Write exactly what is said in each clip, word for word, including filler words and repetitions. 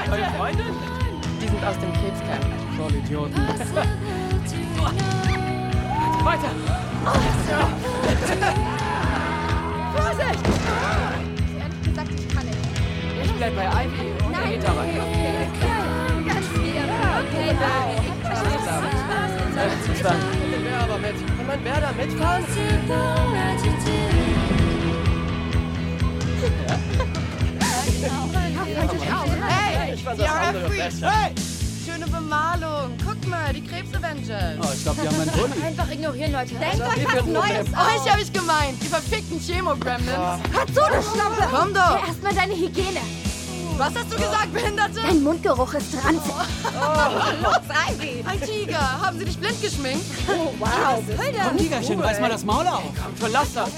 Eure Freunde? Die sind aus dem Krebscamp. Voll Idioten. Weiter! Vorsicht! Ehrlich gesagt, ich kann nicht. Ich bleib bei Ivy und Nein, Rita rein. okay, okay. Ganz schwer. Okay, bye. Bis dann. Kann mein aber mit? Kann mein Bär da mitfahren? Hey, Ich fand die das R andere F Freaks. besser. Hey! Schöne Bemalung. Guck mal, die Krebs-Avengers. Oh, ich glaube, die haben einen Bulli. Einfach ignorieren, Leute. Denkt Das euch ist was ein Neues Problem. aus. Euch hab ich gemeint. Die verfickten Chemo-Gremlins. Hat so eine Schnappe. Komm doch. Ja, erstmal deine Hygiene. Was hast du gesagt, Behinderte? Dein Mundgeruch ist ranzig. Los, Ivy. Ein Tiger. Haben sie dich blind geschminkt? Oh, wow. Komm, Tigerchen, reiß mal das Maul auf. Verlass das.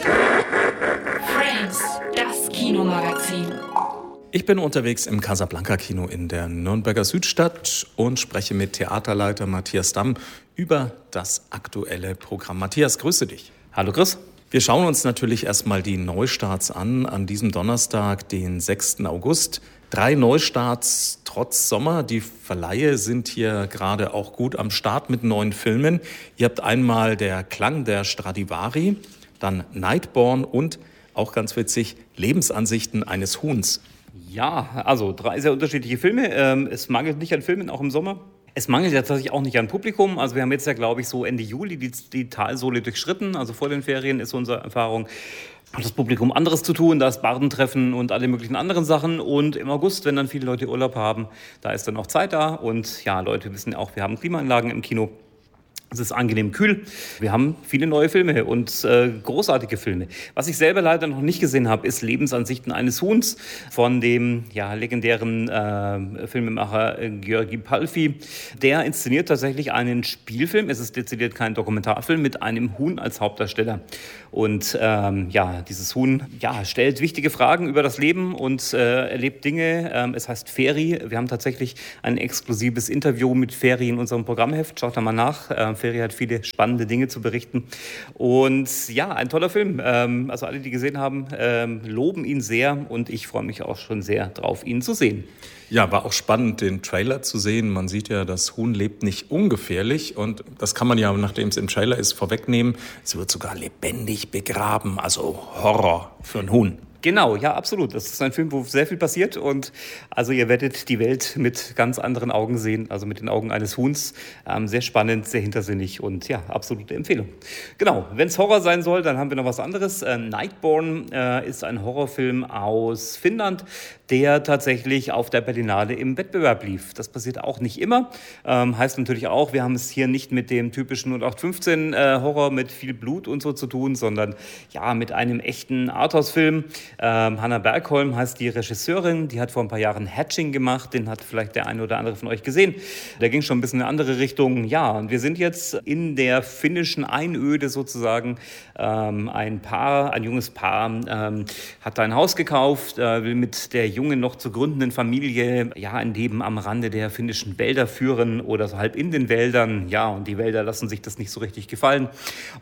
Frames, das Kinomagazin. Ich bin unterwegs im Casablanca-Kino in der Nürnberger Südstadt und spreche mit Theaterleiter Matthias Damm über das aktuelle Programm. Matthias, grüße dich. Hallo Chris. Wir schauen uns natürlich erstmal die Neustarts an, an diesem Donnerstag, den sechsten August. Drei Neustarts trotz Sommer. Die Verleihe sind hier gerade auch gut am Start mit neuen Filmen. Ihr habt einmal Der Klang der Stradivari, dann Nightborn und, auch ganz witzig, Lebensansichten eines Huhns. Ja, also drei sehr unterschiedliche Filme. Ähm, es mangelt nicht an Filmen, auch im Sommer. Es mangelt ja tatsächlich auch nicht an Publikum. Also wir haben jetzt ja, glaube ich, so Ende Juli die, die Talsohle durchschritten. Also vor den Ferien ist unsere Erfahrung, hat das Publikum anderes zu tun. Da ist Bardentreffen und alle möglichen anderen Sachen. Und im August, wenn dann viele Leute Urlaub haben, da ist dann auch Zeit da. Und ja, Leute wissen auch, wir haben Klimaanlagen im Kino. Es ist angenehm kühl. Wir haben viele neue Filme und äh, großartige Filme. Was ich selber leider noch nicht gesehen habe, ist Lebensansichten eines Huhns von dem ja, legendären äh, Filmemacher äh, György Palfi. Der inszeniert tatsächlich einen Spielfilm. Es ist dezidiert kein Dokumentarfilm mit einem Huhn als Hauptdarsteller. Und ähm, ja, dieses Huhn ja, stellt wichtige Fragen über das Leben und äh, erlebt Dinge. Ähm, es heißt Feri. Wir haben tatsächlich ein exklusives Interview mit Feri in unserem Programmheft. Schaut da mal nach. Äh, Feri hat viele spannende Dinge zu berichten. Und ja, ein toller Film. Ähm, also alle, die gesehen haben, ähm, loben ihn sehr. Und ich freue mich auch schon sehr drauf, ihn zu sehen. Ja, war auch spannend, den Trailer zu sehen. Man sieht ja, das Huhn lebt nicht ungefährlich und das kann man ja, nachdem es im Trailer ist, vorwegnehmen. Es wird sogar lebendig begraben, also Horror für ein Huhn. Genau, ja, absolut. Das ist ein Film, wo sehr viel passiert und also ihr werdet die Welt mit ganz anderen Augen sehen, also mit den Augen eines Huhns. Ähm, sehr spannend, sehr hintersinnig und ja, absolute Empfehlung. Genau, wenn es Horror sein soll, dann haben wir noch was anderes. Äh, Nightborn äh, ist ein Horrorfilm aus Finnland, der tatsächlich auf der Berlinale im Wettbewerb lief. Das passiert auch nicht immer. Ähm, heißt natürlich auch, wir haben es hier nicht mit dem typischen null acht fünfzehn äh, Horror mit viel Blut und so zu tun, sondern ja, mit einem echten Arthouse-Film. Ähm, Hanna Bergholm heißt die Regisseurin, die hat vor ein paar Jahren Hatching gemacht, den hat vielleicht der eine oder andere von euch gesehen. Der ging schon ein bisschen in eine andere Richtung. Ja, und wir sind jetzt in der finnischen Einöde sozusagen. Ähm, ein Paar, ein junges Paar ähm, hat ein Haus gekauft, äh, will mit der jungen, noch zu gründenden Familie ja ein Leben am Rande der finnischen Wälder führen oder so halb in den Wäldern. Ja, und die Wälder lassen sich das nicht so richtig gefallen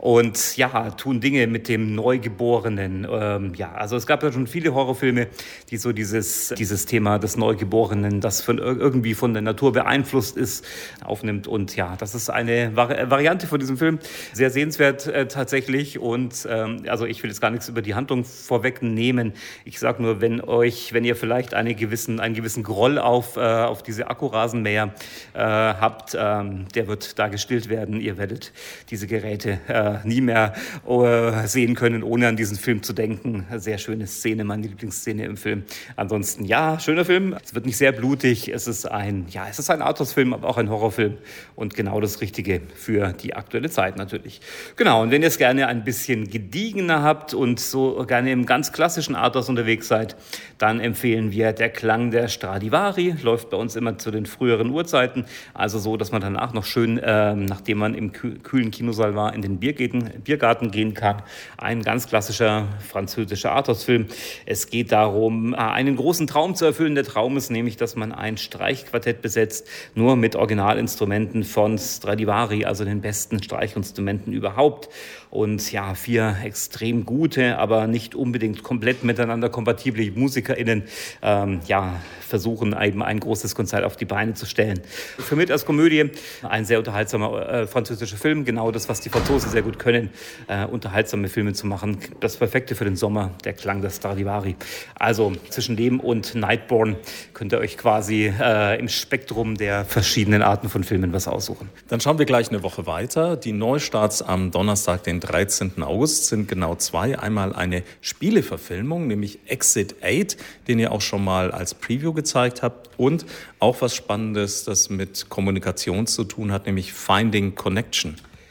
und ja, tun Dinge mit dem Neugeborenen. Ähm, ja, also es gab ja schon viele Horrorfilme, die so dieses, dieses Thema des Neugeborenen, das von, irgendwie von der Natur beeinflusst ist, aufnimmt. Und ja, das ist eine Vari- Variante von diesem Film. Sehr sehenswert äh, tatsächlich. Und ähm, also ich will jetzt gar nichts über die Handlung vorwegnehmen. Ich sage nur, wenn euch, wenn ihr vielleicht eine gewissen, einen gewissen Groll auf, äh, auf diese Akkurasenmäher äh, habt, ähm, der wird da gestillt werden. Ihr werdet diese Geräte äh, nie mehr äh, sehen können, ohne an diesen Film zu denken. Sehr schöne Szene, meine Lieblingsszene im Film. Ansonsten, ja, schöner Film. Es wird nicht sehr blutig. Es ist ein, ja, es ist ein Arthouse-Film, aber auch ein Horrorfilm. Und genau das Richtige für die aktuelle Zeit natürlich. Genau, und wenn ihr es gerne ein bisschen gediegener habt und so gerne im ganz klassischen Arthouse unterwegs seid, dann empfehlen wir Der Klang der Stradivari. Läuft bei uns immer zu den früheren Uhrzeiten. Also so, dass man danach noch schön, ähm, nachdem man im küh- kühlen Kinosaal war, in den Biergarten, Biergarten gehen kann. Ein ganz klassischer französischer Arthouse-Film. Film. Es geht darum, einen großen Traum zu erfüllen. Der Traum ist nämlich, dass man ein Streichquartett besetzt, nur mit Originalinstrumenten von Stradivari, also den besten Streichinstrumenten überhaupt. Und ja, vier extrem gute, aber nicht unbedingt komplett miteinander kompatible MusikerInnen ähm, ja, versuchen eben ein großes Konzert auf die Beine zu stellen. Für mich als Komödie ein sehr unterhaltsamer äh, französischer Film, genau das, was die Franzosen sehr gut können, äh, unterhaltsame Filme zu machen. Das Perfekte für den Sommer, der Klang der Stradivari. Also zwischen dem und Nightborn könnt ihr euch quasi äh, im Spektrum der verschiedenen Arten von Filmen was aussuchen. Dann schauen wir gleich eine Woche weiter. Die Neustarts am Donnerstag, den dreizehnten August, sind genau zwei. Einmal eine Spieleverfilmung, nämlich Exit acht, den ihr auch schon mal als Preview gezeigt habt. Und auch was Spannendes, das mit Kommunikation zu tun hat, nämlich Finding Connection.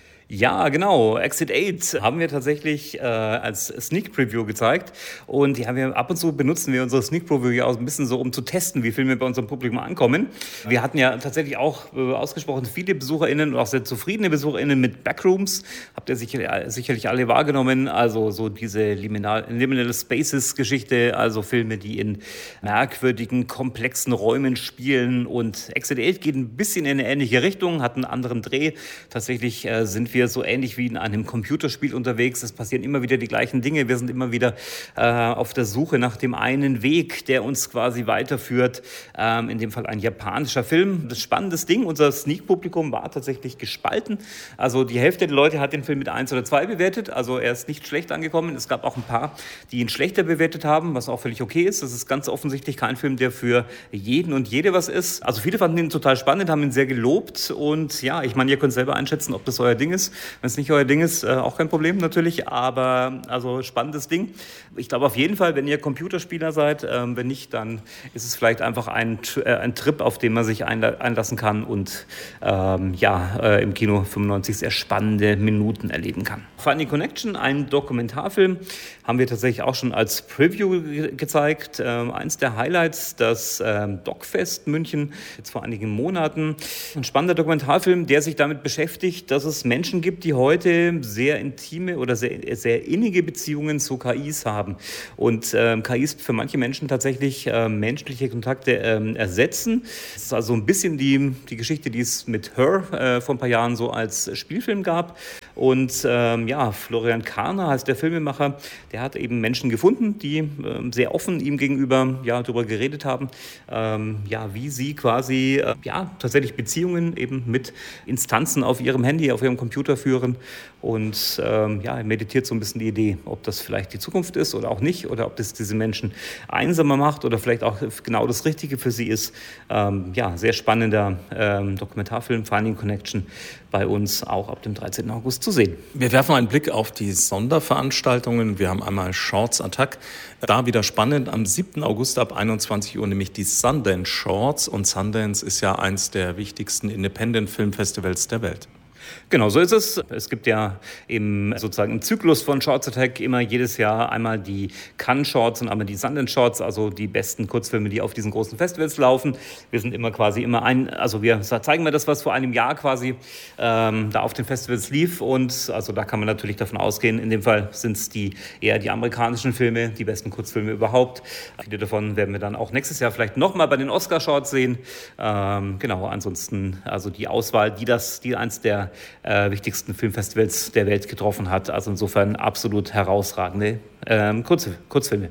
Ja, genau. Exit acht haben wir tatsächlich äh, als Sneak Preview gezeigt. Und ja, wir, ab und zu benutzen wir unsere Sneak Preview ja auch ein bisschen so, um zu testen, wie Filme bei unserem Publikum ankommen. Wir hatten ja tatsächlich auch äh, ausgesprochen viele BesucherInnen und auch sehr zufriedene BesucherInnen mit Backrooms. Habt ihr sicher, sicherlich alle wahrgenommen. Also so diese Liminal, Liminal Spaces Geschichte, also Filme, die in merkwürdigen, komplexen Räumen spielen. Und Exit acht geht ein bisschen in eine ähnliche Richtung, hat einen anderen Dreh. Tatsächlich äh, sind wir wir so ähnlich wie in einem Computerspiel unterwegs. Es passieren immer wieder die gleichen Dinge. Wir sind immer wieder äh, auf der Suche nach dem einen Weg, der uns quasi weiterführt. Ähm, in dem Fall ein japanischer Film. Das spannende Ding, unser Sneak-Publikum war tatsächlich gespalten. Also die Hälfte der Leute hat den Film mit eins oder zwei bewertet. Also er ist nicht schlecht angekommen. Es gab auch ein paar, die ihn schlechter bewertet haben, was auch völlig okay ist. Das ist ganz offensichtlich kein Film, der für jeden und jede was ist. Also viele fanden ihn total spannend, haben ihn sehr gelobt. Und ja, ich meine, ihr könnt selber einschätzen, ob das euer Ding ist. Wenn es nicht euer Ding ist, äh, auch kein Problem natürlich, aber also spannendes Ding. Ich glaube auf jeden Fall, wenn ihr Computerspieler seid, ähm, wenn nicht, dann ist es vielleicht einfach ein, äh, ein Trip, auf den man sich einla- einlassen kann und ähm, ja, äh, im Kino fünfundneunzig sehr spannende Minuten erleben kann. Finding Connection, ein Dokumentarfilm, haben wir tatsächlich auch schon als Preview ge- gezeigt. Ähm, eins der Highlights, das ähm, Docfest München, jetzt vor einigen Monaten. Ein spannender Dokumentarfilm, der sich damit beschäftigt, dass es Menschen gibt, die heute sehr intime oder sehr, sehr innige Beziehungen zu K Is haben. Und ähm, K Is für manche Menschen tatsächlich äh, menschliche Kontakte ähm, ersetzen. Das ist also ein bisschen die, die Geschichte, die es mit Her äh, vor ein paar Jahren so als Spielfilm gab. Und ähm, ja, Florian Karner heißt der Filmemacher, der hat eben Menschen gefunden, die ähm, sehr offen ihm gegenüber ja, darüber geredet haben, ähm, ja, wie sie quasi äh, ja, tatsächlich Beziehungen eben mit Instanzen auf ihrem Handy, auf ihrem Computer führen. Und ähm, ja, er meditiert so ein bisschen die Idee, ob das vielleicht die Zukunft ist oder auch nicht, oder ob das diese Menschen einsamer macht oder vielleicht auch genau das Richtige für sie ist. Ähm, ja, sehr spannender ähm, Dokumentarfilm, Finding Connection, bei uns auch ab dem dreizehnten August zu sehen. Wir werfen einen Blick auf die Sonderveranstaltungen. Wir haben einmal Shorts Attack. Da wieder spannend, am siebten August ab einundzwanzig Uhr nämlich die Sundance Shorts. Und Sundance ist ja eins der wichtigsten Independent-Filmfestivals der Welt. Genau, so ist es. Es gibt ja im, sozusagen im Zyklus von Shorts Attack immer jedes Jahr einmal die Cannes Shorts und einmal die Sundance Shorts, also die besten Kurzfilme, die auf diesen großen Festivals laufen. Wir sind immer quasi immer ein, also wir zeigen mal das, was vor einem Jahr quasi ähm, da auf den Festivals lief, und also da kann man natürlich davon ausgehen, in dem Fall sind es die eher die amerikanischen Filme, die besten Kurzfilme überhaupt. Viele davon werden wir dann auch nächstes Jahr vielleicht nochmal bei den Oscar Shorts sehen. Ähm, genau, ansonsten also die Auswahl, die das, die eins der Äh, wichtigsten Filmfestivals der Welt getroffen hat. Also insofern absolut herausragende ähm, Kurz, Kurzfilme.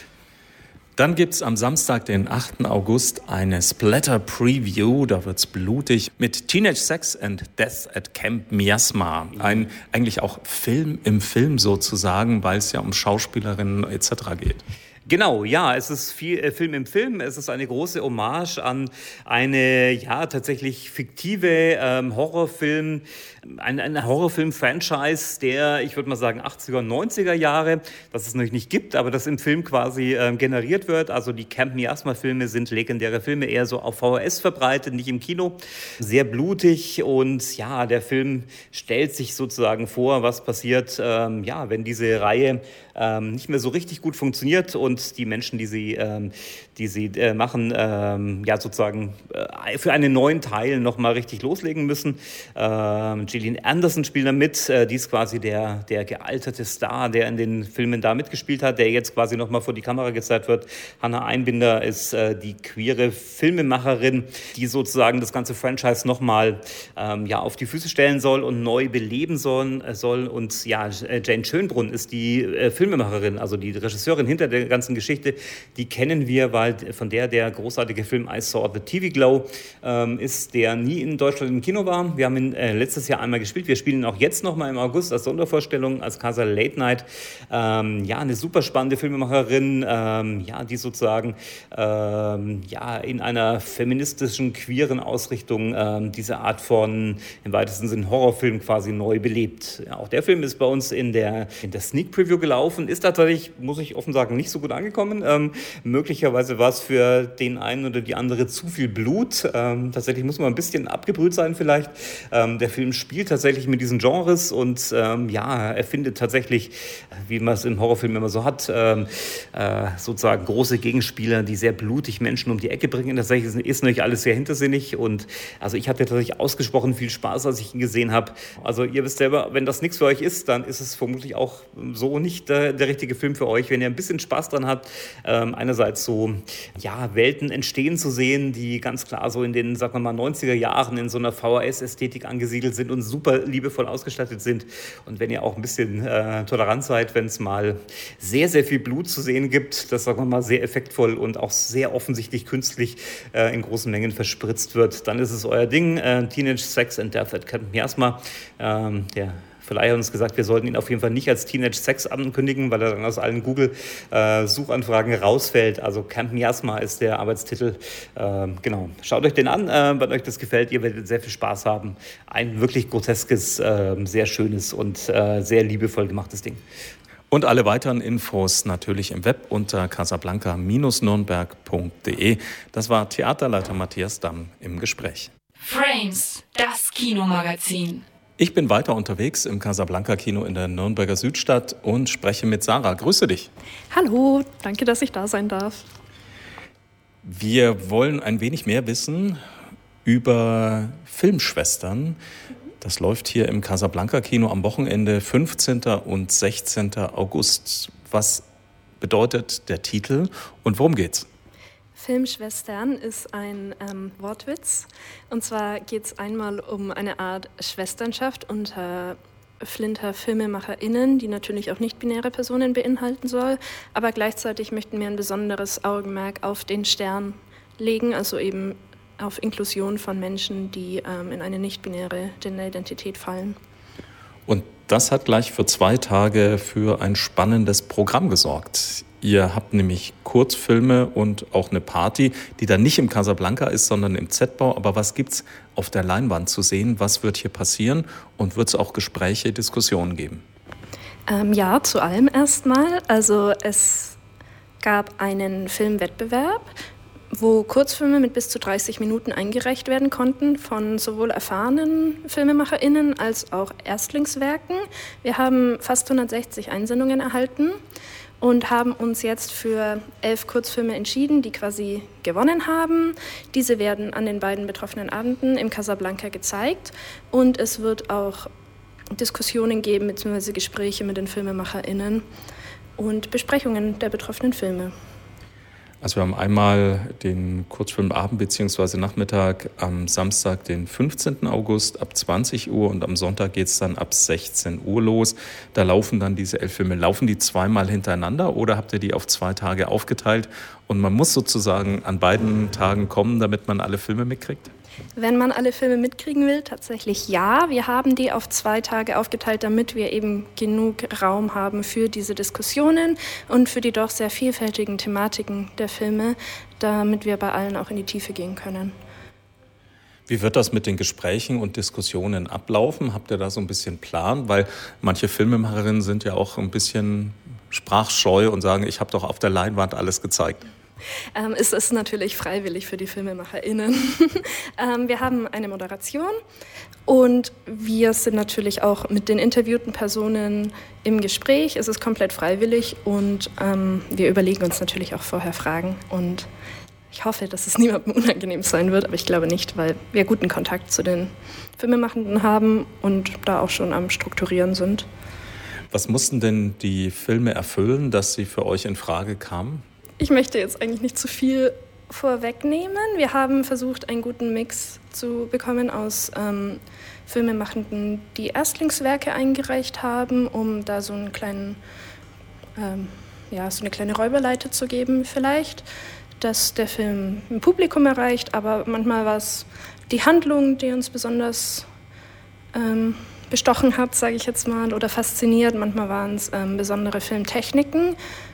Dann gibt es am Samstag, den achten August, eine Splatter-Preview. Da wird's blutig mit Teenage Sex and Death at Camp Miasma. Ein eigentlich auch Film im Film sozusagen, weil es ja um Schauspielerinnen et cetera geht. Genau, ja, es ist viel äh, Film im Film. Es ist eine große Hommage an eine, ja, tatsächlich fiktive ähm, Horrorfilm, ein, ein Horrorfilm-Franchise der, ich würde mal sagen, achtziger und neunziger Jahre, das es natürlich nicht gibt, aber das im Film quasi ähm, generiert wird. Also die Camp Miasma-Filme sind legendäre Filme, eher so auf V H S verbreitet, nicht im Kino. Sehr blutig, und ja, der Film stellt sich sozusagen vor, was passiert, ähm, ja, wenn diese Reihe ähm, nicht mehr so richtig gut funktioniert und die Menschen, die sie, ähm, die sie äh, machen, ähm, ja sozusagen äh, für einen neuen Teil nochmal richtig loslegen müssen. Ähm, Gillian Anderson spielt da mit, äh, die ist quasi der, der gealterte Star, der in den Filmen da mitgespielt hat, der jetzt quasi nochmal vor die Kamera gezeigt wird. Hannah Einbinder ist äh, die queere Filmemacherin, die sozusagen das ganze Franchise nochmal ähm, ja, auf die Füße stellen soll und neu beleben soll. Äh, soll. Und ja, Jane Schönbrunn ist die äh, Filmemacherin, also die Regisseurin hinter der ganzen Geschichte. Die kennen wir, weil von der der großartige Film I Saw the T V Glow ähm, ist, der nie in Deutschland im Kino war. Wir haben ihn äh, letztes Jahr einmal gespielt. Wir spielen ihn auch jetzt nochmal im August als Sondervorstellung, als Casa Late Night. Ähm, ja, eine super spannende Filmemacherin, ähm, ja, die sozusagen ähm, ja, in einer feministischen, queeren Ausrichtung ähm, diese Art von, im weitesten Sinne, Horrorfilm quasi neu belebt. Ja, auch der Film ist bei uns in der, in der Sneak Preview gelaufen, ist tatsächlich, muss ich offen sagen, nicht so gut angekommen. Ähm, möglicherweise war es für den einen oder die andere zu viel Blut. Ähm, tatsächlich muss man ein bisschen abgebrüht sein vielleicht. Ähm, der Film spielt tatsächlich mit diesen Genres und ähm, ja, er findet tatsächlich, wie man es im Horrorfilm immer so hat, ähm, äh, sozusagen große Gegenspieler, die sehr blutig Menschen um die Ecke bringen. Tatsächlich ist natürlich alles sehr hintersinnig und also ich hatte tatsächlich ausgesprochen viel Spaß, als ich ihn gesehen habe. Also ihr wisst selber, wenn das nichts für euch ist, dann ist es vermutlich auch so nicht der, der richtige Film für euch. Wenn ihr ein bisschen Spaß dran habt, ähm, einerseits so ja, Welten entstehen zu sehen, die ganz klar so in den, sagen wir mal, neunziger Jahren in so einer V H S-Ästhetik angesiedelt sind und super liebevoll ausgestattet sind. Und wenn ihr auch ein bisschen äh, tolerant seid, wenn es mal sehr, sehr viel Blut zu sehen gibt, das, sagen wir mal, sehr effektvoll und auch sehr offensichtlich künstlich äh, in großen Mengen verspritzt wird, dann ist es euer Ding. Äh, Teenage Sex and Death at Camp Miasma. Ähm, der Verleiher hat uns gesagt, wir sollten ihn auf jeden Fall nicht als Teenage Sex ankündigen, weil er dann aus allen Google-Suchanfragen äh, rausfällt. Also Camp Miasma ist der Arbeitstitel. Äh, genau. Schaut euch den an, äh, wenn euch das gefällt. Ihr werdet sehr viel Spaß haben. Ein wirklich groteskes, äh, sehr schönes und äh, sehr liebevoll gemachtes Ding. Und alle weiteren Infos natürlich im Web unter casablanca Bindestrich nürnberg punkt de. Das war Theaterleiter Matthias Damm im Gespräch. Frames, das Kinomagazin. Ich bin weiter unterwegs im Casablanca-Kino in der Nürnberger Südstadt und spreche mit Sarah. Grüße dich. Hallo, danke, dass ich da sein darf. Wir wollen ein wenig mehr wissen über Filmschwestern. Das läuft hier im Casablanca-Kino am Wochenende fünfzehnten und sechzehnten August. Was bedeutet der Titel und worum geht's? Filmschwestern ist ein ähm, Wortwitz. Und zwar geht es einmal um eine Art Schwesternschaft unter Flinter-FilmemacherInnen, die natürlich auch nicht-binäre Personen beinhalten soll. Aber gleichzeitig möchten wir ein besonderes Augenmerk auf den Stern legen, also eben auf Inklusion von Menschen, die ähm, in eine nicht-binäre Gender-Identität fallen. Und das hat gleich für zwei Tage für ein spannendes Programm gesorgt. Ihr habt nämlich Kurzfilme und auch eine Party, die dann nicht im Casablanca ist, sondern im Z-Bau. Aber was gibt's auf der Leinwand zu sehen? Was wird hier passieren? Und wird es auch Gespräche, Diskussionen geben? Ähm, ja, zu allem erstmal. Also es gab einen Filmwettbewerb, wo Kurzfilme mit bis zu dreißig Minuten eingereicht werden konnten von sowohl erfahrenen FilmemacherInnen als auch Erstlingswerken. Wir haben fast hundertsechzig Einsendungen erhalten und haben uns jetzt für elf Kurzfilme entschieden, die quasi gewonnen haben. Diese werden an den beiden betroffenen Abenden im Casablanca gezeigt und es wird auch Diskussionen geben bzw. Gespräche mit den FilmemacherInnen und Besprechungen der betroffenen Filme. Also wir haben einmal den Kurzfilmabend bzw. Nachmittag am Samstag, den fünfzehnten August ab zwanzig Uhr und am Sonntag geht es dann ab sechzehn Uhr los. Da laufen dann diese elf Filme. Laufen die zweimal hintereinander oder habt ihr die auf zwei Tage aufgeteilt? Und man muss sozusagen an beiden Tagen kommen, damit man alle Filme mitkriegt? Wenn man alle Filme mitkriegen will, tatsächlich ja. Wir haben die auf zwei Tage aufgeteilt, damit wir eben genug Raum haben für diese Diskussionen und für die doch sehr vielfältigen Thematiken der Filme, damit wir bei allen auch in die Tiefe gehen können. Wie wird das mit den Gesprächen und Diskussionen ablaufen? Habt ihr da so ein bisschen Plan? Weil manche Filmemacherinnen sind ja auch ein bisschen sprachscheu und sagen, ich habe doch auf der Leinwand alles gezeigt. ähm, ist es natürlich freiwillig für die FilmemacherInnen. ähm, wir haben eine Moderation und wir sind natürlich auch mit den interviewten Personen im Gespräch. Es ist komplett freiwillig und ähm, wir überlegen uns natürlich auch vorher Fragen und ich hoffe, dass es niemandem unangenehm sein wird, aber ich glaube nicht, weil wir guten Kontakt zu den Filmemachenden haben und da auch schon am Strukturieren sind. Was mussten denn die Filme erfüllen, dass sie für euch in Frage kamen? Ich möchte jetzt eigentlich nicht zu viel vorwegnehmen. Wir haben versucht, einen guten Mix zu bekommen aus ähm, Filmemachenden, die Erstlingswerke eingereicht haben, um da so einen kleinen, ähm, ja, so eine kleine Räuberleiter zu geben vielleicht, dass der Film ein Publikum erreicht, aber manchmal war es die Handlung, die uns besonders ähm, bestochen hat, sage ich jetzt mal, oder fasziniert. Manchmal waren es ähm, besondere Filmtechniken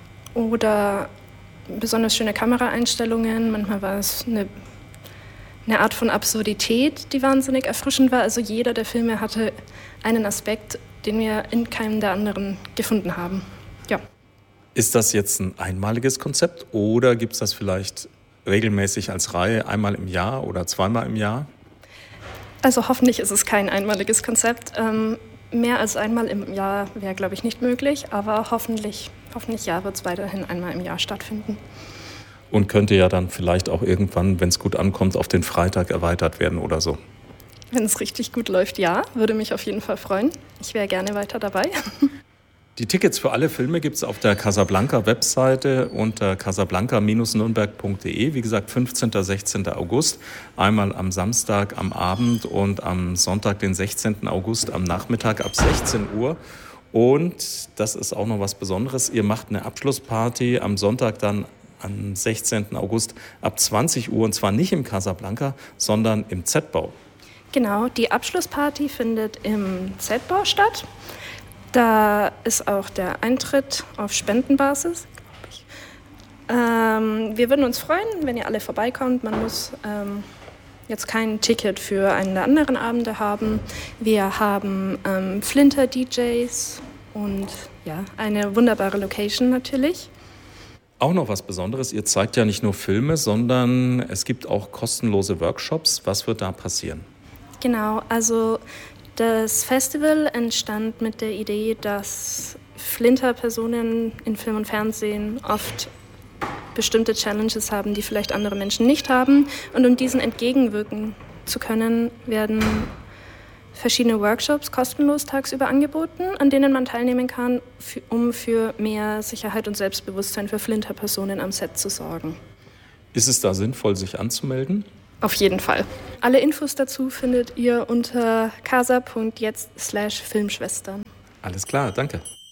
oder besonders schöne Kameraeinstellungen. Manchmal war es eine, eine Art von Absurdität, die wahnsinnig erfrischend war. Also jeder der Filme hatte einen Aspekt, den wir in keinem der anderen gefunden haben. Ja. Ist das jetzt ein einmaliges Konzept oder gibt es das vielleicht regelmäßig als Reihe einmal im Jahr oder zweimal im Jahr? Also hoffentlich ist es kein einmaliges Konzept. Ähm, mehr als einmal im Jahr wäre, glaube ich, nicht möglich, aber hoffentlich, hoffentlich ja, wird es weiterhin einmal im Jahr stattfinden. Und könnte ja dann vielleicht auch irgendwann, wenn es gut ankommt, auf den Freitag erweitert werden oder so. Wenn es richtig gut läuft, ja, würde mich auf jeden Fall freuen. Ich wäre gerne weiter dabei. Die Tickets für alle Filme gibt es auf der Casablanca-Webseite unter casablanca Bindestrich nürnberg Punkt de. Wie gesagt, fünfzehnten und sechzehnten August. Einmal am Samstag am Abend und am Sonntag, den sechzehnten August, am Nachmittag ab sechzehn Uhr. Und das ist auch noch was Besonderes. Ihr macht eine Abschlussparty am Sonntag dann am sechzehnten August ab zwanzig Uhr. Und zwar nicht im Casablanca, sondern im Z-Bau. Genau, die Abschlussparty findet im Z-Bau statt. Da ist auch der Eintritt auf Spendenbasis, glaube ich. Ähm, wir würden uns freuen, wenn ihr alle vorbeikommt. Man muss ähm, jetzt kein Ticket für einen der anderen Abende haben. Wir haben ähm, Flinter-D Js und ja, eine wunderbare Location natürlich. Auch noch was Besonderes, ihr zeigt ja nicht nur Filme, sondern es gibt auch kostenlose Workshops. Was wird da passieren? Genau, also das Festival entstand mit der Idee, dass Flinter-Personen in Film und Fernsehen oft bestimmte Challenges haben, die vielleicht andere Menschen nicht haben. Und um diesen entgegenwirken zu können, werden verschiedene Workshops kostenlos tagsüber angeboten, an denen man teilnehmen kann, um für mehr Sicherheit und Selbstbewusstsein für Flinter-Personen am Set zu sorgen. Ist es da sinnvoll, sich anzumelden? Auf jeden Fall. Alle Infos dazu findet ihr unter casa punkt jetzt slash Filmschwestern. Alles klar, danke.